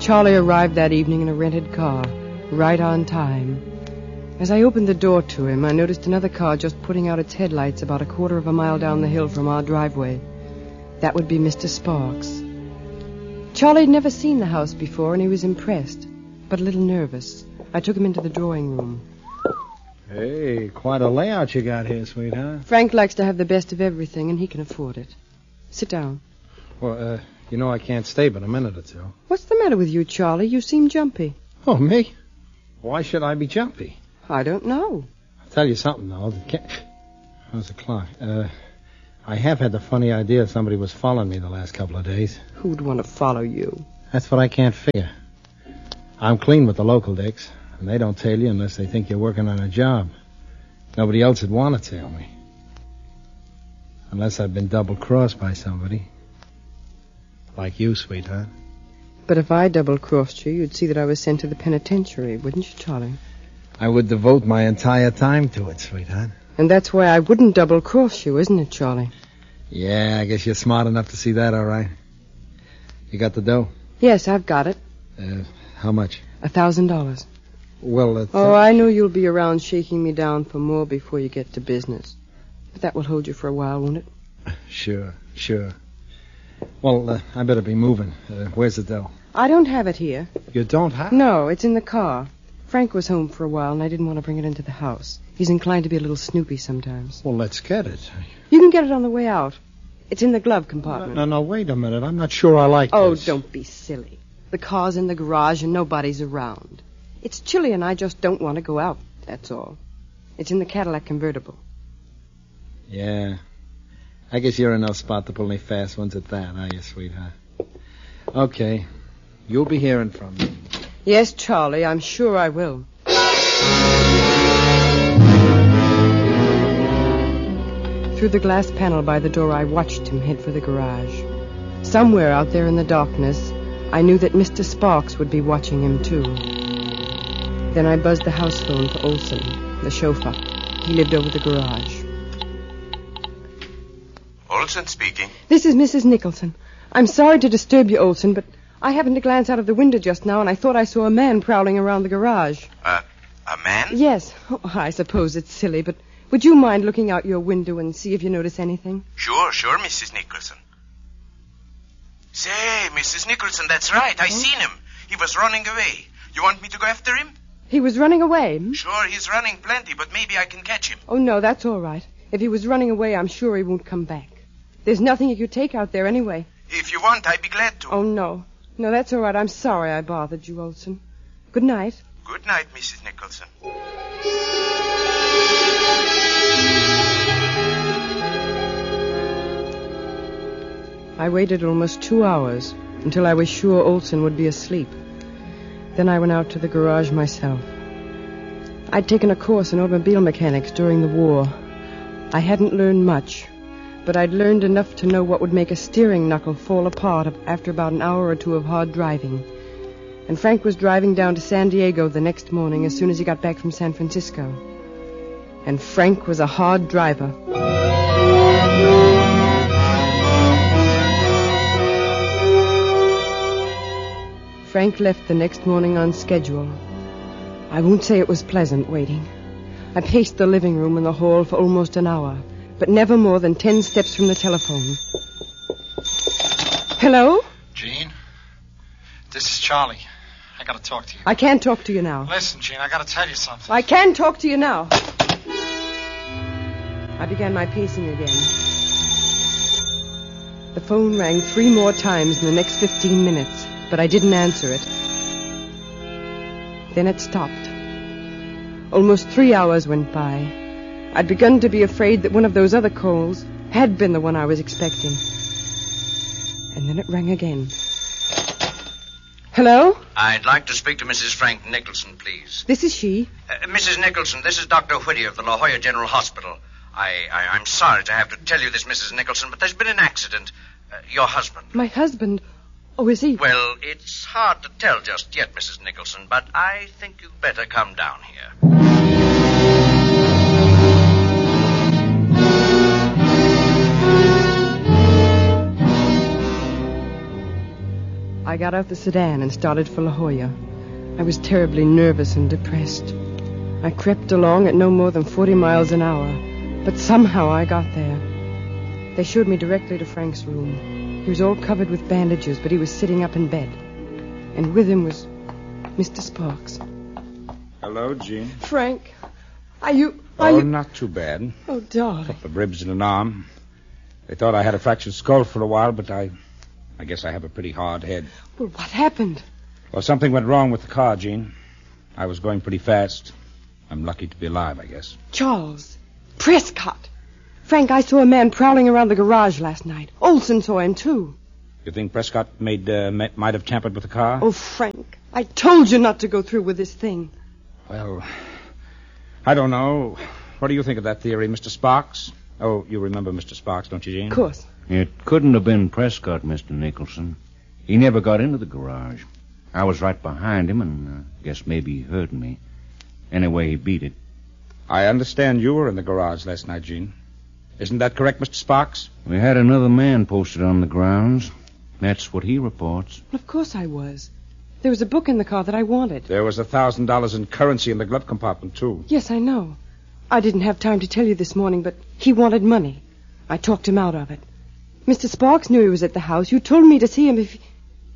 Charlie arrived that evening in a rented car, right on time. As I opened the door to him, I noticed another car just putting out its headlights about a quarter of a mile down the hill from our driveway. That would be Mr. Sparks. Charlie had never seen the house before, and he was impressed, but a little nervous. I took him into the drawing room. Hey, quite a layout you got here, sweetheart. Frank likes to have the best of everything, and he can afford it. Sit down. Well, I can't stay but a minute or two. What's the matter with you, Charlie? You seem jumpy. Oh, me? Why should I be jumpy? I don't know. I'll tell you something, though. How's the clock? I have had the funny idea somebody was following me the last couple of days. Who'd want to follow you? That's what I can't figure. I'm clean with the local dicks, and they don't tell you unless they think you're working on a job. Nobody else would want to tell me. Unless I've been double-crossed by somebody. Like you, sweetheart. But if I double-crossed you, you'd see that I was sent to the penitentiary, wouldn't you, Charlie? I would devote my entire time to it, sweetheart. And that's why I wouldn't double-cross you, isn't it, Charlie? Yeah, I guess you're smart enough to see that, all right. You got the dough? Yes, I've got it. How much? $1,000. Well, Oh, I know you'll be around shaking me down for more before you get to business. But that will hold you for a while, won't it? Sure. Well, I better be moving. Where's the dough? I don't have it here. You don't have? No, it's in the car. Frank was home for a while, and I didn't want to bring it into the house. He's inclined to be a little snoopy sometimes. Well, let's get it. You can get it on the way out. It's in the glove compartment. No, wait a minute. I'm not sure I like this. Oh, don't be silly. The car's in the garage and nobody's around. It's chilly and I just don't want to go out, that's all. It's in the Cadillac convertible. Yeah. I guess you're in no spot to pull any fast ones at that, are you, sweetheart? Okay. You'll be hearing from me. Yes, Charlie, I'm sure I will. Through the glass panel by the door, I watched him head for the garage. Somewhere out there in the darkness, I knew that Mr. Sparks would be watching him, too. Then I buzzed the house phone for Olson, the chauffeur. He lived over the garage. Olson speaking. This is Mrs. Nicholson. I'm sorry to disturb you, Olson, but I happened to glance out of the window just now, and I thought I saw a man prowling around the garage. A man? Yes. Oh, I suppose it's silly, but would you mind looking out your window and see if you notice anything? Sure, Mrs. Nicholson. Say, Mrs. Nicholson, that's right. I seen him. He was running away. You want me to go after him? He was running away? Sure, he's running plenty, but maybe I can catch him. Oh, no, that's all right. If he was running away, I'm sure he won't come back. There's nothing you could take out there anyway. If you want, I'd be glad to. Oh, no. No, that's all right. I'm sorry I bothered you, Olson. Good night. Good night, Mrs. Nicholson. I waited almost 2 hours until I was sure Olson would be asleep. Then I went out to the garage myself. I'd taken a course in automobile mechanics during the war. I hadn't learned much, but I'd learned enough to know what would make a steering knuckle fall apart after about an hour or two of hard driving. And Frank was driving down to San Diego the next morning as soon as he got back from San Francisco. And Frank was a hard driver. Frank left the next morning on schedule. I won't say it was pleasant waiting. I paced the living room and the hall for almost an hour, but never more than 10 steps from the telephone. Hello? Gene? This is Charlie. I gotta talk to you. I can't talk to you now. Listen, Gene, I gotta tell you something. I can talk to you now. I began my pacing again. The phone rang 3 more times in the next 15 minutes, but I didn't answer it. Then it stopped. Almost 3 hours went by. I'd begun to be afraid that one of those other calls had been the one I was expecting. And then it rang again. Hello? I'd like to speak to Mrs. Frank Nicholson, please. This is she. Mrs. Nicholson, this is Dr. Whittier of the La Jolla General Hospital. I'm sorry to have to tell you this, Mrs. Nicholson, but there's been an accident. Your husband. My husband? Oh, is he? Well, it's hard to tell just yet, Mrs. Nicholson, but I think you'd better come down here. I got out the sedan and started for La Jolla. I was terribly nervous and depressed. I crept along at no more than 40 miles an hour, but somehow I got there. They showed me directly to Frank's room. He was all covered with bandages, but he was sitting up in bed. And with him was Mr. Sparks. Hello, Jean. Frank, are you... Not too bad. Oh, darling. Couple of ribs and an arm. They thought I had a fractured skull for a while, but I guess I have a pretty hard head. Well, what happened? Well, something went wrong with the car, Jean. I was going pretty fast. I'm lucky to be alive, I guess. Charles Prescott. Frank, I saw a man prowling around the garage last night. Olson saw him, too. You think Prescott might have tampered with the car? Oh, Frank, I told you not to go through with this thing. Well, I don't know. What do you think of that theory, Mr. Sparks? Oh, you remember Mr. Sparks, don't you, Jean? Of course. It couldn't have been Prescott, Mr. Nicholson. He never got into the garage. I was right behind him, and guess maybe he heard me. Anyway, he beat it. I understand you were in the garage last night, Jean. Isn't that correct, Mr. Sparks? We had another man posted on the grounds. That's what he reports. Of course I was. There was a book in the car that I wanted. There was $1,000 in currency in the glove compartment, too. Yes, I know. I didn't have time to tell you this morning, but he wanted money. I talked him out of it. Mr. Sparks knew he was at the house. You told me to see him if he...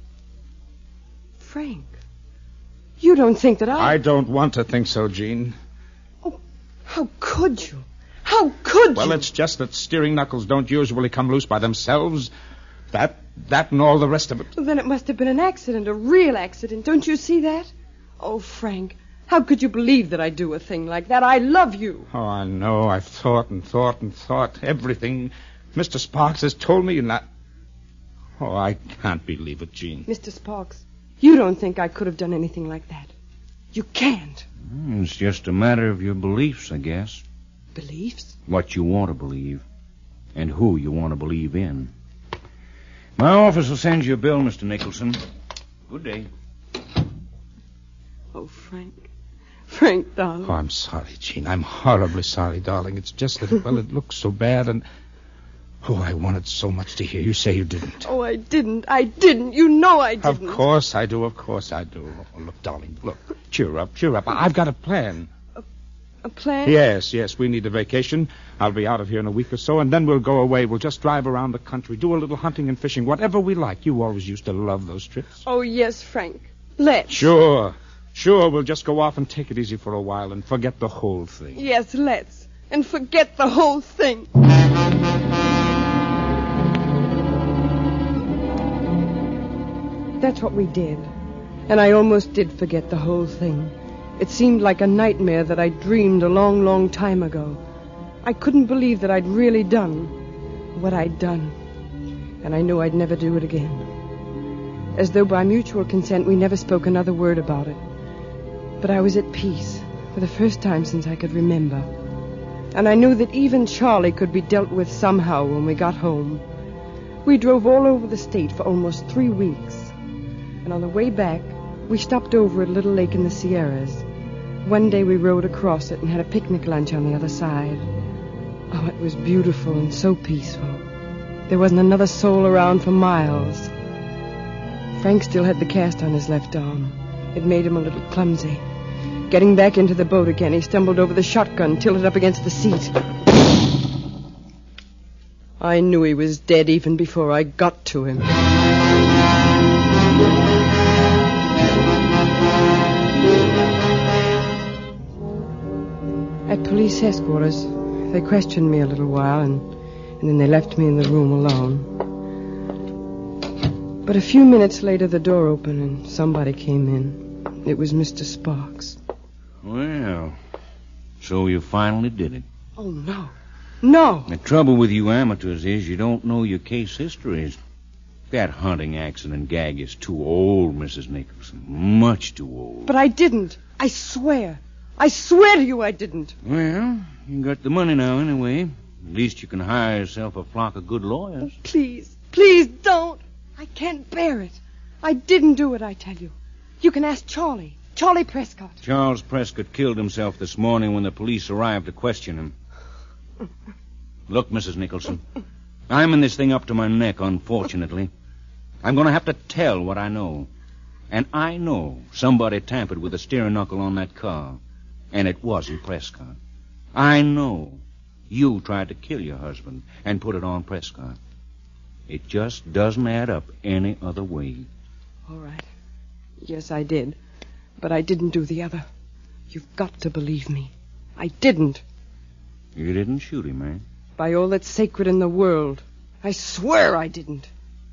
Frank, you don't think that I don't want to think so, Jean. Oh, how could you? How could you? Well, it's just that steering knuckles don't usually come loose by themselves. That and all the rest of it. Well, then it must have been an accident, a real accident. Don't you see that? Oh, Frank, how could you believe that I'd do a thing like that? I love you. Oh, I know. I've thought and thought and thought. Everything Mr. Sparks has told me, and Oh, I can't believe it, Jean. Mr. Sparks, you don't think I could have done anything like that. You can't. It's just a matter of your beliefs, I guess. Beliefs? What you want to believe, and who you want to believe in. My office will send you a bill, Mr. Nicholson. Good day. Oh, Frank. Frank, darling. Oh, I'm sorry, Jean. I'm horribly sorry, darling. It's just that, well, it looks so bad, and... Oh, I wanted so much to hear you say you didn't. Oh, I didn't. I didn't. You know I didn't. Of course I do. Of course I do. Oh, look, darling, look. Cheer up, cheer up. I've got a plan. A plan? Yes. We need a vacation. I'll be out of here in a week or so, and then we'll go away. We'll just drive around the country, do a little hunting and fishing, whatever we like. You always used to love those trips. Oh, yes, Frank. Let's. Sure. We'll just go off and take it easy for a while and forget the whole thing. Yes, let's. And forget the whole thing. That's what we did. And I almost did forget the whole thing. It seemed like a nightmare that I dreamed a long, long time ago. I couldn't believe that I'd really done what I'd done. And I knew I'd never do it again. As though by mutual consent we never spoke another word about it. But I was at peace for the first time since I could remember. And I knew that even Charlie could be dealt with somehow when we got home. We drove all over the state for almost 3 weeks. And on the way back, we stopped over at a little lake in the Sierras. One day we rode across it and had a picnic lunch on the other side. Oh, it was beautiful and so peaceful. There wasn't another soul around for miles. Frank still had the cast on his left arm. It made him a little clumsy. Getting back into the boat again, he stumbled over the shotgun, tilted up against the seat. I knew he was dead even before I got to him. At police headquarters, they questioned me a little while, and then they left me in the room alone. But a few minutes later, the door opened, and somebody came in. It was Mr. Sparks. Well, so you finally did it. Oh, no. No! The trouble with you amateurs is you don't know your case histories. That hunting accident gag is too old, Mrs. Nicholson. Much too old. But I didn't. I swear. I swear to you I didn't. Well, you got the money now anyway. At least you can hire yourself a flock of good lawyers. Oh, please don't. I can't bear it. I didn't do it, I tell you. You can ask Charlie Prescott. Charles Prescott killed himself this morning when the police arrived to question him. Look, Mrs. Nicholson, I'm in this thing up to my neck, unfortunately. I'm going to have to tell what I know. And I know somebody tampered with the steering knuckle on that car. And it wasn't Prescott. I know you tried to kill your husband and put it on Prescott. It just doesn't add up any other way. All right. Yes, I did. But I didn't do the other. You've got to believe me. I didn't. You didn't shoot him, eh? By all that's sacred in the world. I swear I didn't.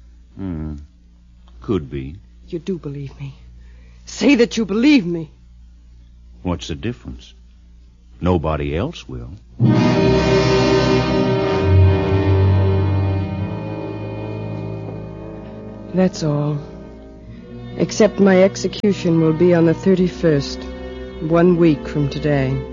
Could be. You do believe me. Say that you believe me. What's the difference? Nobody else will. That's all. Except my execution will be on the 31st, 1 week from today.